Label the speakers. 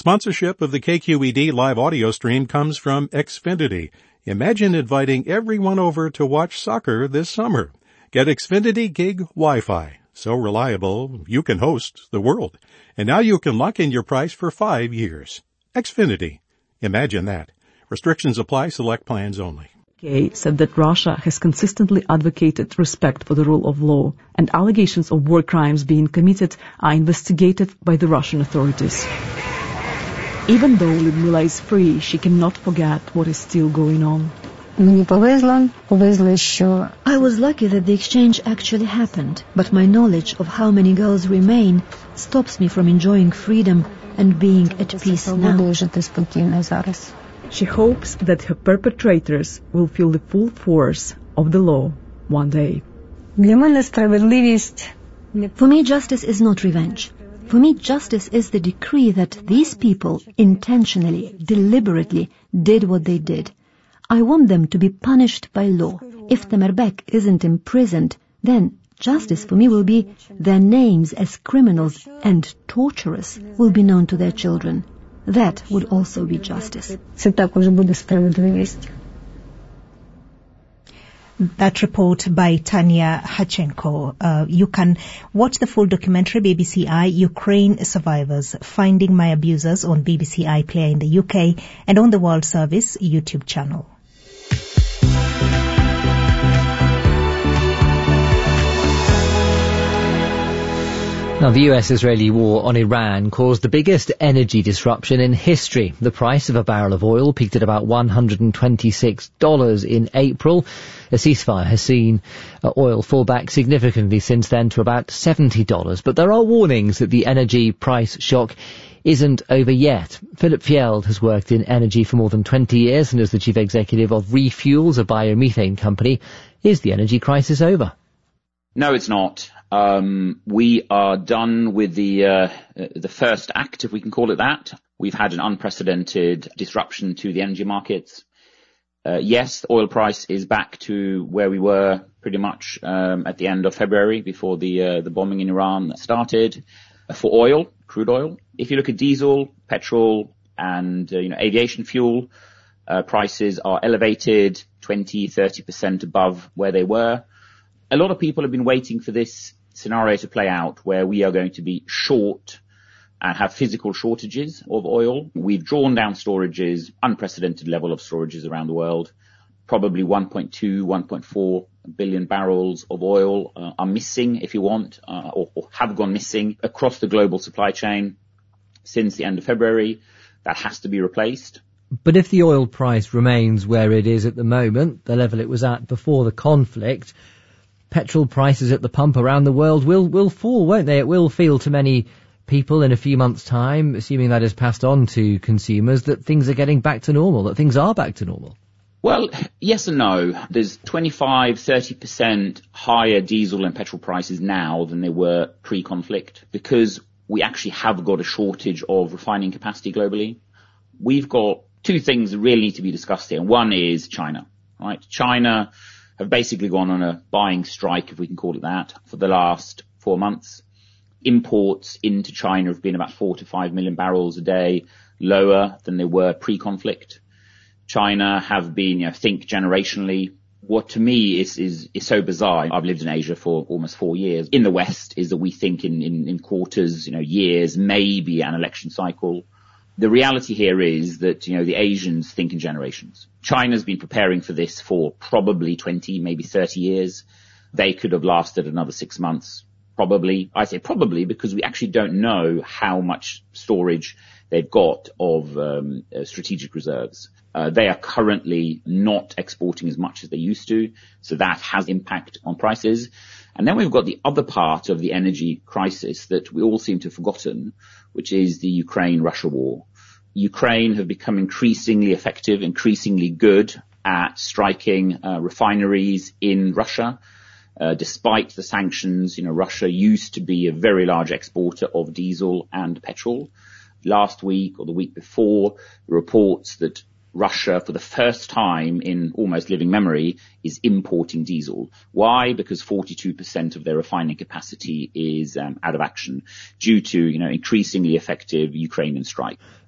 Speaker 1: Sponsorship of the KQED live audio stream comes from Xfinity. Imagine inviting everyone over to watch soccer this summer. Get Xfinity Gig Wi-Fi. So reliable, you can host the world. And now you can lock in your price for 5 years. Xfinity. Imagine that. Restrictions apply. Select plans only.
Speaker 2: Said that Russia has consistently advocated respect for the rule of law, and allegations of war crimes being committed are investigated by the Russian authorities. Even though Lyudmila is free, she cannot forget what is still going on.
Speaker 3: I
Speaker 4: was lucky that the exchange actually happened, but my knowledge of how many girls remain stops me from enjoying freedom and being at peace now.
Speaker 2: She hopes that her perpetrators will feel the full force of the law one day.
Speaker 4: For me, justice is not revenge. For me, justice is the decree that these people intentionally, deliberately did what they did. I want them to be punished by law. If Temerbek isn't imprisoned, then justice for me will be their names as criminals and torturers will be known to their children. That would also be justice.
Speaker 5: That report by Tanya Hachenko. You can watch the full documentary BBC Ukraine Survivors, Finding My Abusers on BBC iPlayer in the UK and on the World Service YouTube channel.
Speaker 6: Now, the US-Israeli war on Iran caused the biggest energy disruption in history. The price of a barrel of oil peaked at about $126 in April. A ceasefire has seen oil fall back significantly since then to about $70. But there are warnings that the energy price shock isn't over yet. Philip Fjeld has worked in energy for more than 20 years and is the chief executive of Refuels, a biomethane company. Is the energy crisis over?
Speaker 7: No, it's not. We are done with the first act, if we can call it that. We've had an unprecedented disruption to the energy markets. Yes, the oil price is back to where we were pretty much at the end of February, before the bombing in Iran started. For oil, crude oil, if you look at diesel, petrol, and aviation fuel, prices are elevated, 20-30% above where they were. A lot of people have been waiting for this scenario to play out, where we are going to be short and have physical shortages of oil. We've drawn down storages, unprecedented level of storages around the world. Probably 1.2, 1.4 billion barrels of oil are missing, if you want, or have gone missing across the global supply chain since the end of February. That has to be replaced.
Speaker 6: But if the oil price remains where it is at the moment, the level it was at before the conflict, petrol prices at the pump around the world will fall, won't they? It will feel to many people in a few months' time, assuming that is passed on to consumers, that things are getting back to normal, that things are back to normal.
Speaker 7: Well, yes and no. There's 25-30% higher diesel and petrol prices now than they were pre-conflict, because we actually have got a shortage of refining capacity globally. We've got two things that really need to be discussed here. One is China, right? China have basically gone on a buying strike, if we can call it that, for the last 4 months. Imports into China have been about 4 to 5 million barrels a day lower than they were pre-conflict. China have been, think generationally. What to me is so bizarre. I've lived in Asia for almost 4 years. In the West is that we think in quarters, years, maybe an election cycle. The reality here is that, the Asians think in generations. China's been preparing for this for probably 20, maybe 30 years. They could have lasted another 6 months, probably. I say probably because we actually don't know how much storage they've got of strategic reserves. They are currently not exporting as much as they used to, so that has impact on prices. And then we've got the other part of the energy crisis that we all seem to have forgotten, which is the Ukraine-Russia war. Ukraine have become increasingly effective, increasingly good at striking refineries in Russia. Despite the sanctions, Russia used to be a very large exporter of diesel and petrol. Last week or the week before, reports that Russia, for the first time in almost living memory, is importing diesel. Why? Because 42% of their refining capacity is out of action due to, increasingly effective Ukrainian strike.